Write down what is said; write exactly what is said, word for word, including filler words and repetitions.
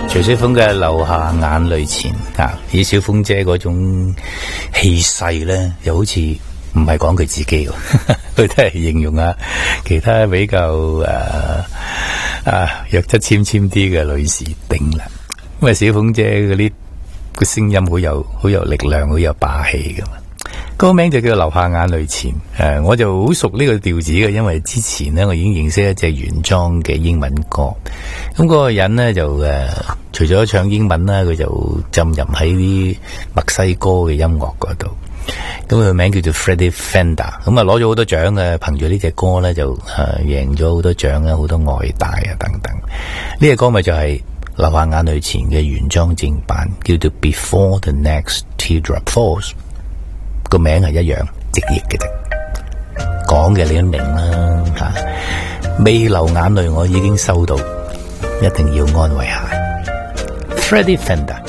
徐小鳳嘅流下眼淚前啊，以小鳳姐嗰種氣勢咧，又好似唔係講佢自己喎，佢都係形容下其他比較誒啊弱質纖纖啲嘅女士頂啦。因為小鳳姐嗰啲個聲音好有好有力量，好有霸氣噶嘛。歌名就叫流下眼淚前，誒，我就好熟呢個調子嘅，因為之前呢，我已經認識一隻原裝嘅英文歌，咁嗰個人呢，就誒、呃，除咗唱英文啦，佢就浸入喺啲墨西哥嘅音樂嗰度，咁佢名叫做 Freddie Fender， 咁啊攞咗好多獎嘅，憑住呢隻歌呢，就誒贏咗好多獎啊，好多外帶啊等等，呢隻歌咪就係流下眼淚前嘅原裝正版，叫做 Before the Next Teardrop Falls。個名係一樣，直譯嘅啫，講嘅你都明啦吓。未流眼淚，我已經收到，一定要安慰下。Freddie Fender。